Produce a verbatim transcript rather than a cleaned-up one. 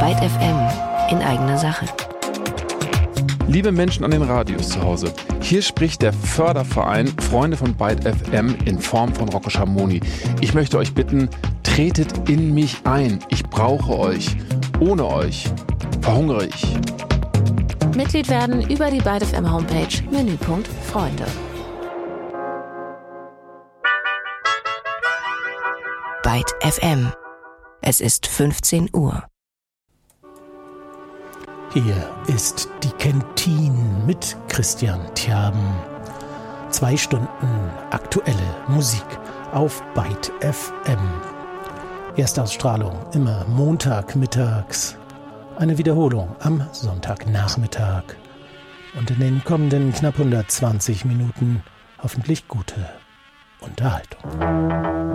Byte F M in eigener Sache. Liebe Menschen an den Radios zu Hause, hier spricht der Förderverein Freunde von Byte F M in Form von Rocco Schamoni. Ich möchte euch bitten, tretet in mich ein. Ich brauche euch. Ohne euch verhungere ich. Mitglied werden über die Byte F M Homepage, Menüpunkt Freunde. Byte F M. Es ist fünfzehn Uhr. Hier ist die Kentin mit Christian Tjaben. Zwei Stunden aktuelle Musik auf Byte F M. Erstausstrahlung immer Montagmittags. Eine Wiederholung am Sonntagnachmittag. Und in den kommenden knapp hundertzwanzig Minuten hoffentlich gute Unterhaltung.